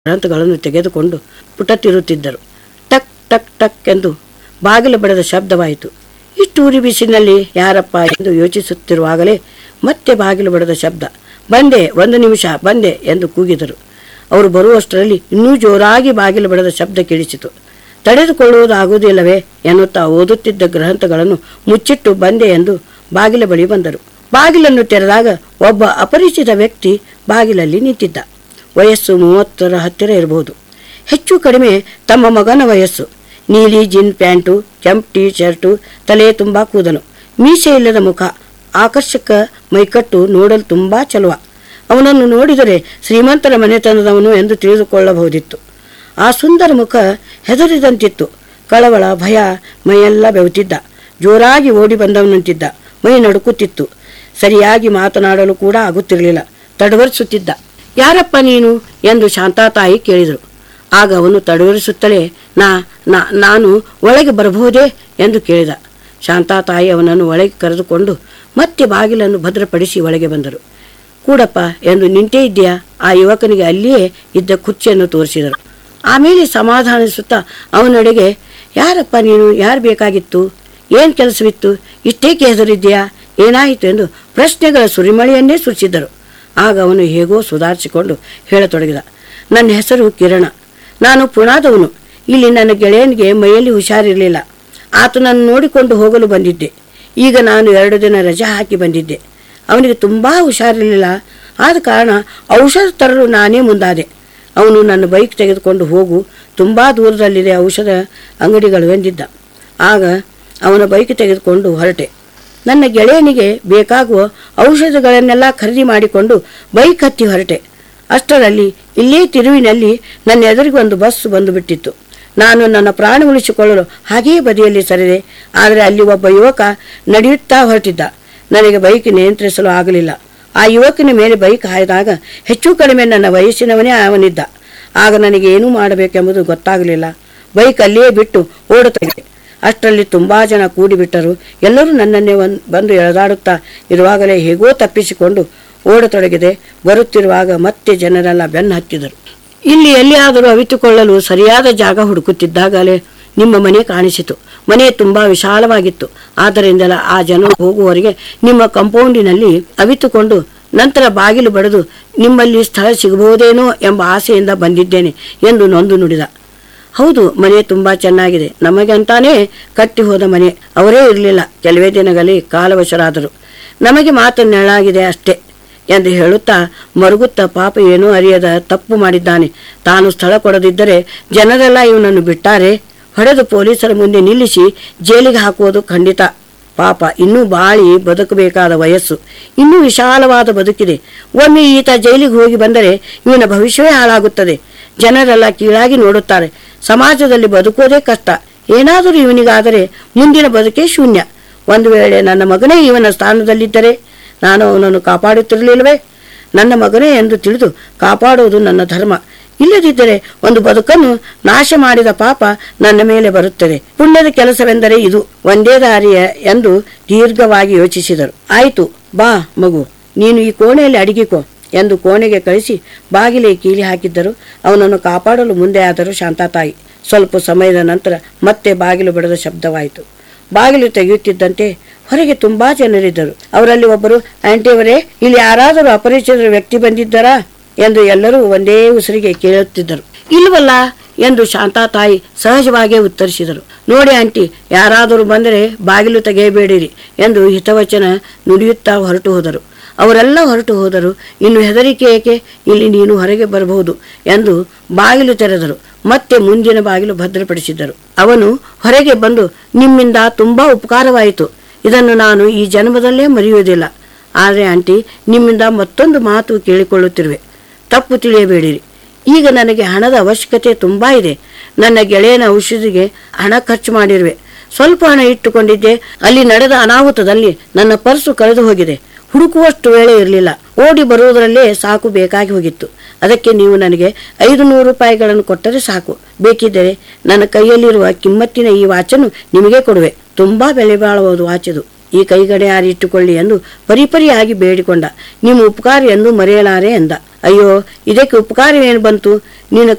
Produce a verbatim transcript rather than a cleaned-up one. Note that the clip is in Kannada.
ಗ್ರಂಥಗಳನ್ನು ತೆಗೆದುಕೊಂಡು ಪುಟ ತಿರುತ್ತಿದ್ದರು. ಟಕ್ ಟಕ್ ಟಕ್ ಎಂದು ಬಾಗಿಲು ಬಡಿದ ಶಬ್ದವಾಯಿತು. ಇಷ್ಟು ಉರಿ ಬಿಸಿಲಿನಲ್ಲಿ ಯಾರಪ್ಪ ಎಂದು ಯೋಚಿಸುತ್ತಿರುವಾಗಲೇ ಮತ್ತೆ ಬಾಗಿಲು ಬಡಿದ ಶಬ್ದ. ಬಂದೆ, ಒಂದು ನಿಮಿಷ ಬಂದೆ ಎಂದು ಕೂಗಿದರು. ಅವರು ಬರುವಷ್ಟರಲ್ಲಿ ಇನ್ನೂ ಜೋರಾಗಿ ಬಾಗಿಲು ಬಡಿದ ಶಬ್ದ ಕೇಳಿಸಿತು. ತಡೆದುಕೊಳ್ಳುವುದಾಗುವುದಿಲ್ಲವೇ ಎನ್ನುತ್ತಾ ಓದುತ್ತಿದ್ದ ಗ್ರಂಥಗಳನ್ನು ಮುಚ್ಚಿಟ್ಟು ಬಂದೆ ಎಂದು ಬಾಗಿಲ ಬಳಿ ಬಂದರು. ಬಾಗಿಲನ್ನು ತೆರೆದಾಗ ಒಬ್ಬ ಅಪರಿಚಿತ ವ್ಯಕ್ತಿ ಬಾಗಿಲಲ್ಲಿ ನಿಂತಿದ್ದ. ವಯಸ್ಸು ಮೂವತ್ತರ ಹತ್ತಿರ ಇರಬಹುದು. ಹೆಚ್ಚು ಕಡಿಮೆ ತಮ್ಮ ಮಗನ ವಯಸ್ಸು. ನೀಲಿ ಜೀನ್ ಪ್ಯಾಂಟು, ಕೆಂಪು ಟೀ ಶರ್ಟು, ತಲೆ ತುಂಬ ಕೂದಲು, ಮೀಸೆ ಇಲ್ಲದ ಮುಖ, ಆಕರ್ಷಕ ಮೈಕಟ್ಟು, ನೋಡಲು ತುಂಬಾ ಚಲುವ. ಅವನನ್ನು ನೋಡಿದರೆ ಶ್ರೀಮಂತರ ಮನೆತನದವನು ಎಂದು ತಿಳಿದುಕೊಳ್ಳಬಹುದಿತ್ತು. ಆ ಸುಂದರ ಮುಖ ಹೆದರಿದಂತಿತ್ತು. ಕಳವಳ, ಭಯ, ಮೈಯೆಲ್ಲ ಬೆವುತ್ತಿದ್ದ. ಜೋರಾಗಿ ಓಡಿ ಬಂದವನಂತಿದ್ದ. ಮೈ ನಡುಕುತ್ತಿತ್ತು. ಸರಿಯಾಗಿ ಮಾತನಾಡಲು ಕೂಡ ಆಗುತ್ತಿರಲಿಲ್ಲ. ತಡವರಿಸುತ್ತಿದ್ದ. ಯಾರಪ್ಪ ನೀನು ಎಂದು ಶಾಂತಾತಾಯಿ ಕೇಳಿದರು. ಆಗ ಅವನು ತಡವರಿಸುತ್ತಲೇ ನಾ ನಾನು ಒಳಗೆ ಬರಬಹುದೇ ಎಂದು ಕೇಳಿದ. ಶಾಂತಾತಾಯಿ ಅವನನ್ನು ಒಳಗೆ ಕರೆದುಕೊಂಡು ಮತ್ತೆ ಬಾಗಿಲನ್ನು ಭದ್ರಪಡಿಸಿ ಒಳಗೆ ಬಂದರು. ಕೂಡಪ್ಪ ಎಂದು ನಿಂತೇ ಇದೆಯಾ? ಆ ಯುವಕನಿಗೆ ಅಲ್ಲಿಯೇ ಇದ್ದ ಕುರ್ಚಿಯನ್ನು ತೋರಿಸಿದರು. ಆಮೇಲೆ ಸಮಾಧಾನಿಸುತ್ತಾ ಅವನಡೆಗೆ, ಯಾರಪ್ಪ ನೀನು? ಯಾರು ಬೇಕಾಗಿತ್ತು? ಏನು ಕೆಲಸವಿತ್ತು? ಇಷ್ಟೇಕೆ ಹೆದರಿದ್ಯಾ? ಏನಾಯಿತು ಎಂದು ಪ್ರಶ್ನೆಗಳ ಸುರಿಮಳೆಯನ್ನೇ ಸುರಿಸಿದ್ದರು. ಆಗ ಅವನು ಹೇಗೋ ಸುಧಾರಿಸಿಕೊಂಡು ಹೇಳತೊಡಗಿದ. ನನ್ನ ಹೆಸರು ಕಿರಣ. ನಾನು ಪುಣಾದವನು. ಇಲ್ಲಿ ನನ್ನ ಗೆಳೆಯನಿಗೆ ಮೈಯಲ್ಲಿ ಹುಷಾರಿರಲಿಲ್ಲ. ಆತನನ್ನು ನೋಡಿಕೊಂಡು ಹೋಗಲು ಬಂದಿದ್ದೆ. ಈಗ ನಾನು ಎರಡು ದಿನ ರಜೆ ಹಾಕಿ ಬಂದಿದ್ದೆ. ಅವನಿಗೆ ತುಂಬ ಹುಷಾರಿರಲಿಲ್ಲ. ಆದ ಕಾರಣ ಔಷಧ ತರಲು ನಾನೇ ಮುಂದಾದೆ. ಅವನು ನನ್ನ ಬೈಕ್ ತೆಗೆದುಕೊಂಡು ಹೋಗು, ತುಂಬ ದೂರದಲ್ಲಿದೆ ಔಷಧ ಅಂಗಡಿಗಳು ಎಂದಿದ್ದ. ಆಗ ಅವನ ಬೈಕ್ ತೆಗೆದುಕೊಂಡು ಹೊರಟೆ. ನನ್ನ ಗೆಳೆಯನಿಗೆ ಬೇಕಾಗುವ ಔಷಧಗಳನ್ನೆಲ್ಲ ಖರೀದಿ ಮಾಡಿಕೊಂಡು ಬೈಕ್ ಹತ್ತಿ ಹೊರಟೆ. ಅಷ್ಟರಲ್ಲಿ ಇಲ್ಲೇ ತಿರುವಿನಲ್ಲಿ ನನ್ನ ಎದುರಿಗೆ ಒಂದು ಬಸ್ ಬಂದು ಬಿಟ್ಟಿತ್ತು. ನಾನು ನನ್ನ ಪ್ರಾಣ ಉಳಿಸಿಕೊಳ್ಳಲು ಹಾಗೆಯೇ ಬದಿಯಲ್ಲಿ ಸರಿದೆ. ಆದರೆ ಅಲ್ಲಿ ಒಬ್ಬ ಯುವಕ ನಡೆಯುತ್ತಾ ಹೊರಟಿದ್ದ. ನನಗೆ ಬೈಕ್ ನಿಯಂತ್ರಿಸಲು ಆಗಲಿಲ್ಲ. ಆ ಯುವಕನ ಮೇಲೆ ಬೈಕ್ ಹಾಯ್ದಾಗ ಹೆಚ್ಚು ಕಡಿಮೆ ನನ್ನ ವಯಸ್ಸಿನವನೇ ಅವನಿದ್ದ. ಆಗ ನನಗೆ ಏನೂ ಮಾಡಬೇಕೆಂಬುದು ಗೊತ್ತಾಗಲಿಲ್ಲ. ಬೈಕ್ ಅಲ್ಲಿಯೇ ಬಿಟ್ಟು ಓಡುತ್ತದೆ. ಅಷ್ಟರಲ್ಲಿ ತುಂಬ ಜನ ಕೂಡಿಬಿಟ್ಟರು. ಎಲ್ಲರೂ ನನ್ನನ್ನೇ ಒಂದು ಬಂದು ಎಳೆದಾಡುತ್ತಾ ಇರುವಾಗಲೇ ಹೇಗೋ ತಪ್ಪಿಸಿಕೊಂಡು ಓಡತೊಡಗಿದೆ. ಬರುತ್ತಿರುವಾಗ ಮತ್ತೆ ಜನರೆಲ್ಲ ಬೆನ್ನು ಹತ್ತಿದರು. ಇಲ್ಲಿ ಎಲ್ಲಿಯಾದರೂ ಅವಿತುಕೊಳ್ಳಲು ಸರಿಯಾದ ಜಾಗ ಹುಡುಕುತ್ತಿದ್ದಾಗಲೇ ನಿಮ್ಮ ಮನೆ ಕಾಣಿಸಿತು. ಮನೆ ತುಂಬಾ ವಿಶಾಲವಾಗಿತ್ತು. ಆದ್ದರಿಂದಲ ಆ ಜನ ಹೋಗುವವರೆಗೆ ನಿಮ್ಮ ಕಂಪೌಂಡಿನಲ್ಲಿ ಅವಿತುಕೊಂಡು ನಂತರ ಬಾಗಿಲು ಬಡಿದು ನಿಮ್ಮಲ್ಲಿ ಸ್ಥಳ ಸಿಗಬಹುದೇನೋ ಎಂಬ ಆಸೆಯಿಂದ ಬಂದಿದ್ದೇನೆ ಎಂದು ನೊಂದು ನುಡಿದ. ಹೌದು, ಮನೆ ತುಂಬಾ ಚೆನ್ನಾಗಿದೆ. ನಮಗಂತಾನೇ ಕಟ್ಟಿ ಹೋದ ಮನೆ. ಅವರೇ ಇರಲಿಲ್ಲ. ಕೆಲವೇ ದಿನಗಳಲ್ಲಿ ಕಾಲವಶರಾದರು. ನಮಗೆ ಮಾತು ನೆರಳಾಗಿದೆ ಅಷ್ಟೇ ಎಂದು ಹೇಳುತ್ತಾ ಮರುಗುತ್ತಾ, ಪಾಪ ಏನೂ ಅರಿಯದ ತಪ್ಪು ಮಾಡಿದ್ದಾನೆ. ತಾನು ಸ್ಥಳ ಕೊಡದಿದ್ದರೆ ಜನರೆಲ್ಲ ಇವನನ್ನು ಬಿಟ್ಟಾರೆ. ಹೊಡೆದು ಪೊಲೀಸರ ಮುಂದೆ ನಿಲ್ಲಿಸಿ ಜೈಲಿಗೆ ಹಾಕುವುದು ಖಂಡಿತ. ಪಾಪ, ಇನ್ನೂ ಬಾಳಿ ಬದುಕಬೇಕಾದ ವಯಸ್ಸು. ಇನ್ನೂ ವಿಶಾಲವಾದ ಬದುಕಿದೆ. ಒಮ್ಮೆ ಈತ ಜೈಲಿಗೆ ಹೋಗಿ ಬಂದರೆ ಇವನ ಭವಿಷ್ಯವೇ ಹಾಳಾಗುತ್ತದೆ. ಜನರೆಲ್ಲ ಕೀಳಾಗಿ ನೋಡುತ್ತಾರೆ. ಸಮಾಜದಲ್ಲಿ ಬದುಕೋದೇ ಕಷ್ಟ. ಏನಾದರೂ ಇವನಿಗಾದರೆ ಮುಂದಿನ ಬದುಕೇ ಶೂನ್ಯ. ಒಂದು ವೇಳೆ ನನ್ನ ಮಗನೇ ಇವನ ಸ್ಥಾನದಲ್ಲಿದ್ದರೆ ನಾನು ಅವನನ್ನು ಕಾಪಾಡುತ್ತಿರಲಿಲ್ಲವೇ? ನನ್ನ ಮಗನೇ ಎಂದು ತಿಳಿದು ಕಾಪಾಡುವುದು ನನ್ನ ಧರ್ಮ. ಇಲ್ಲದಿದ್ದರೆ ಒಂದು ಬದುಕನ್ನು ನಾಶ ಮಾಡಿದ ಪಾಪ ನನ್ನ ಮೇಲೆ ಬರುತ್ತದೆ. ಪುಣ್ಯದ ಕೆಲಸವೆಂದರೆ ಇದು ಒಂದೇ ದಾರಿಯ ಎಂದು ದೀರ್ಘವಾಗಿ ಯೋಚಿಸಿದರು. ಆಯಿತು, ಬಾ ಮಗು, ನೀನು ಈ ಕೋಣೆಯಲ್ಲಿ ಅಡಗಿಕೋ ಎಂದು ಕೋಣೆಗೆ ಕಳಿಸಿ ಬಾಗಿಲಿಗೆ ಕೀಲಿ ಹಾಕಿದ್ದರು. ಅವನನ್ನು ಕಾಪಾಡಲು ಮುಂದೆ ಆದರು ಶಾಂತಾತಾಯಿ. ಸ್ವಲ್ಪ ಸಮಯದ ನಂತರ ಮತ್ತೆ ಬಾಗಿಲು ಬಡಿದ ಶಬ್ದವಾಯಿತು. ಬಾಗಿಲು ತೆಗೆಯುತ್ತಿದ್ದಂತೆ ಹೊರಗೆ ತುಂಬಾ ಜನರಿದ್ದರು. ಅವರಲ್ಲಿ ಒಬ್ಬರು, ಆಂಟಿಯವರೇ, ಇಲ್ಲಿ ಯಾರಾದರೂ ಅಪರಿಚಿತ ವ್ಯಕ್ತಿ ಬಂದಿದ್ದಾರಾ ಎಂದು ಎಲ್ಲರೂ ಒಂದೇ ಉಸಿರಿಗೆ ಕೇಳುತ್ತಿದ್ದರು. ಇಲ್ವಲ್ಲ ಎಂದು ಶಾಂತಾತಾಯಿ ಸಹಜವಾಗಿಯೇ ಉತ್ತರಿಸಿದರು. ನೋಡಿ ಆಂಟಿ, ಯಾರಾದರೂ ಬಂದರೆ ಬಾಗಿಲು ತೆಗೆಯಬೇಡಿರಿ ಎಂದು ಹಿತವಚನ ನುಡಿಯುತ್ತಾ ಹೊರಟು ಹೋದರು. ಅವರೆಲ್ಲ ಹೊರಟು ಹೋದರು. ಇನ್ನು ಹೆದರಿಕೆ ಏಕೆ? ಇಲ್ಲಿ ನೀನು ಹೊರಗೆ ಬರಬಹುದು ಎಂದು ಬಾಗಿಲು ತೆರೆದರು. ಮತ್ತೆ ಮುಂದಿನ ಬಾಗಿಲು ಭದ್ರಪಡಿಸಿದ್ದರು. ಅವನು ಹೊರಗೆ ಬಂದು, ನಿಮ್ಮಿಂದ ತುಂಬಾ ಉಪಕಾರವಾಯಿತು. ಇದನ್ನು ನಾನು ಈ ಜನ್ಮದಲ್ಲೇ ಮರೆಯುವುದಿಲ್ಲ. ಆದರೆ ಆಂಟಿ, ನಿಮ್ಮಿಂದ ಮತ್ತೊಂದು ಮಾತು ಕೇಳಿಕೊಳ್ಳುತ್ತಿರುವೆ. ತಪ್ಪು ತಿಳಿಯಬೇಡಿರಿ. ಈಗ ನನಗೆ ಹಣದ ಅವಶ್ಯಕತೆ ತುಂಬಾ ಇದೆ. ನನ್ನ ಗೆಳೆಯನ ಔಷಧಿಗೆ ಹಣ ಖರ್ಚು ಮಾಡಿರುವೆ. ಸ್ವಲ್ಪ ಹಣ ಇಟ್ಟುಕೊಂಡಿದ್ದೆ. ಅಲ್ಲಿ ನಡೆದ ಅನಾಹುತದಲ್ಲಿ ನನ್ನ ಪರ್ಸು ಕಳೆದು ಹೋಗಿದೆ. ಹುಡುಕುವಷ್ಟು ವೇಳೆ ಇರಲಿಲ್ಲ. ಓಡಿ ಬರುವುದರಲ್ಲೇ ಸಾಕು ಬೇಕಾಗಿ ಹೋಗಿತ್ತು. ಅದಕ್ಕೆ ನೀವು ನನಗೆ ಐದು ನೂರು ರೂಪಾಯಿಗಳನ್ನು ಕೊಟ್ಟರೆ ಸಾಕು. ಬೇಕಿದ್ದರೆ ನನ್ನ ಕೈಯಲ್ಲಿರುವ ಕಿಮ್ಮತ್ತಿನ ಈ ವಾಚನ್ನು ನಿಮಗೆ ಕೊಡುವೆ. ತುಂಬಾ ಬೆಲೆ ಬಾಳುವುದು ವಾಚದು. ಈ ಕೈಗಡಿಯಾರ ಇಟ್ಟುಕೊಳ್ಳಿ ಎಂದು ಪರಿಪರಿಯಾಗಿ ಬೇಡಿಕೊಂಡ. ನಿಮ್ಮ ಉಪಕಾರ ಎಂದು ಮರೆಯಲಾರೆ ಎಂದ. ಅಯ್ಯೋ, ಇದಕ್ಕೆ ಉಪಕಾರವೇನು ಬಂತು? ನಿನ್ನ